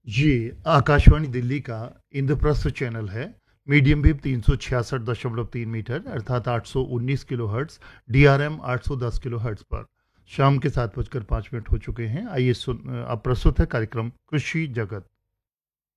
ये आकाशवाणी दिल्ली का इंद्रप्रस्थ चैनल है। मीडियम वेव 366.3 मीटर अर्थात 819 kilo hertz, DRM 810 kilo hertz पर शाम के 7:05 हो चुके हैं। आइए अब प्रस्तुत है कार्यक्रम कृषि जगत।